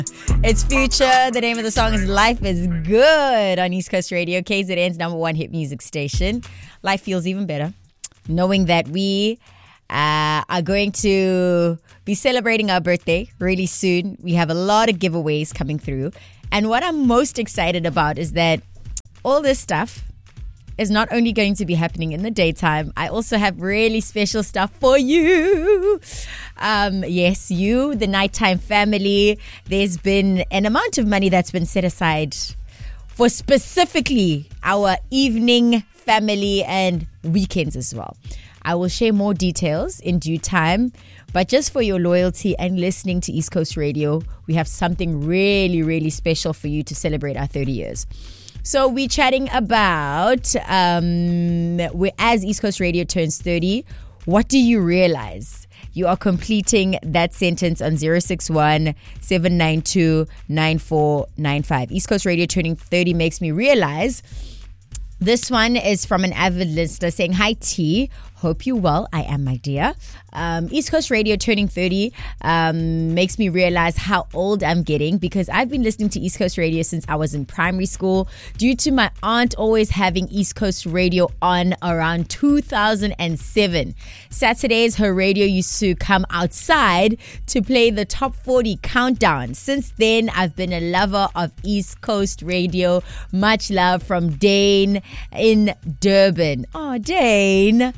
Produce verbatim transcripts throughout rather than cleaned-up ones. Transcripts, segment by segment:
It's Future. The name of the song is Life is Good on East Coast Radio, K Z N's number one hit music station. Life feels even better knowing that we uh, are going to be celebrating our birthday really soon. We have a lot of giveaways coming through. And what I'm most excited about is that all this stuff is not only going to be happening in the daytime, I also have really special stuff for you. Um, yes, you, the nighttime family. There's been an amount of money that's been set aside for specifically our evening family and weekends as well. I will share more details in due time, but just for your loyalty and listening to East Coast Radio, we have something really, really special for you to celebrate our thirty years. So we're chatting about, um, we're, as East Coast Radio turns thirty, what do you realize? You are completing that sentence on zero six one, seven nine two, nine four nine five. East Coast Radio turning thirty makes me realize. This one is from an avid listener saying, "Hi T, hope you well. I am, my dear. Um, East Coast Radio turning thirty um, makes me realize how old I'm getting because I've been listening to East Coast Radio since I was in primary school due to my aunt always having East Coast Radio on around two thousand seven. Saturdays, her radio used to come outside to play the top forty countdown. Since then, I've been a lover of East Coast Radio. Much love from Dane in Durban." Oh, Dane.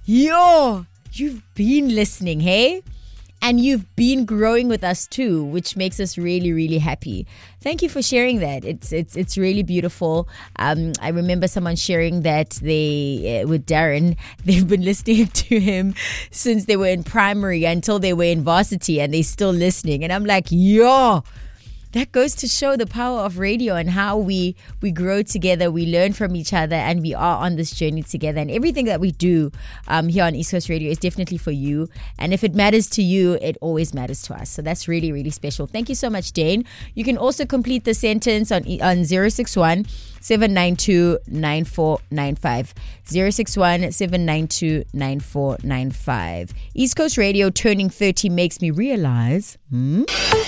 Yo, you've been listening, hey? And you've been growing with us too, which makes us really, really happy. Thank you for sharing that. It's it's it's really beautiful. Um, I remember someone sharing that they, uh, with Darren, they've been listening to him since they were in primary until they were in varsity and they're still listening. And I'm like, yo, that goes to show the power of radio and how we we grow together, we learn from each other, and we are on this journey together. And everything that we do um, here on East Coast Radio is definitely for you. And if it matters to you, it always matters to us. So that's really, really special. Thank you so much, Dane. You can also complete the sentence on on zero six one, seven nine two, nine four nine five. zero six one, seven nine two, nine four nine five. East Coast Radio turning thirty makes me realize... Hmm?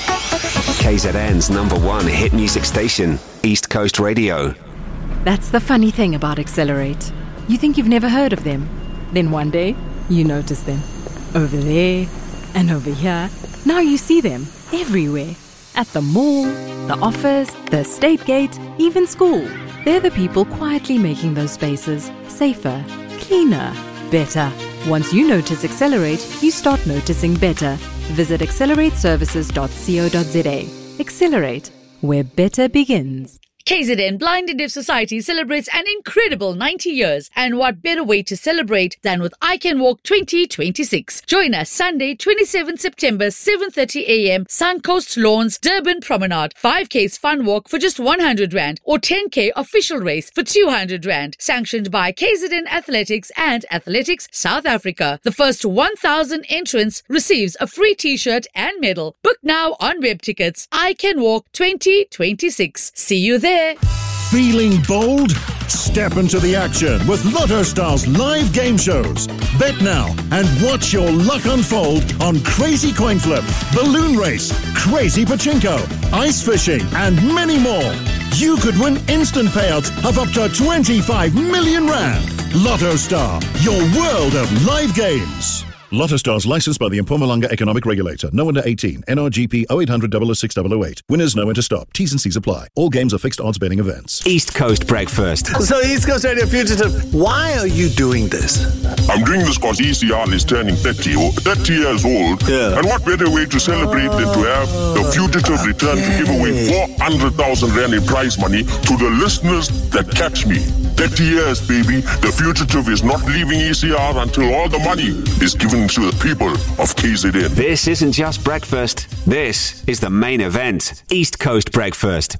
K Z N's number one hit music station, East Coast Radio. That's the funny thing about Accelerate. You think you've never heard of them. Then one day, you notice them. Over there and over here. Now you see them everywhere. At the mall, the office, the state gate, even school. They're the people quietly making those spaces safer, cleaner, better. Once you notice Accelerate, you start noticing better. Visit accelerate services dot co dot za. Accelerate, where better begins. K Z N Blind and Deaf Society celebrates an incredible ninety years, and what better way to celebrate than with I Can Walk twenty twenty-six. Join us Sunday, twenty-seventh September, seven thirty a.m. Suncoast Lawns, Durban Promenade. five K's fun walk for just one hundred rand or ten K official race for two hundred rand. Sanctioned by K Z N Athletics and Athletics South Africa. The first one thousand entrants receives a free t-shirt and medal. Book now on web tickets. I Can Walk twenty twenty-six. See you there. Feeling bold? Step into the action with Lotto Star's live game shows. Bet now and watch your luck unfold on Crazy Coin Flip, Balloon Race, Crazy Pachinko, Ice Fishing, and many more. You could win instant payouts of up to twenty-five million rand. Lotto Star, your world of live games. Lotto Stars licensed by the Mpumalanga Economic Regulator. No under eighteen. N R G P oh eight hundred, double oh six, double oh eight. Winners know when to stop. T's and C's apply. All games are fixed odds betting events. East Coast Breakfast. So East Coast Radio Fugitive, why are you doing this? I'm doing this because E C R is turning thirty, thirty years old. Yeah. And what better way to celebrate than to have the Fugitive return to give away four hundred thousand rand in prize money to the listeners that catch me. thirty years, baby. The Fugitive is not leaving E C R until all the money is given to the people of K Z N. This isn't just breakfast. This is the main event. East Coast Breakfast.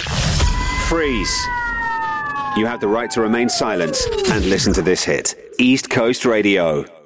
Freeze. You have the right to remain silent and listen to this hit. East Coast Radio.